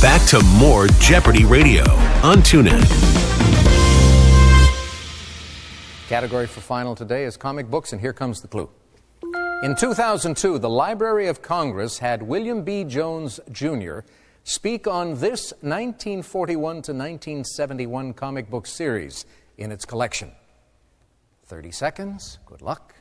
back to more Jeopardy Radio on TuneIn. Category for final today is comic books, and here comes the clue. In 2002, the Library of Congress had William B. Jones, Jr. speak on this 1941 to 1971 comic book series in its collection. 30 seconds. Good luck.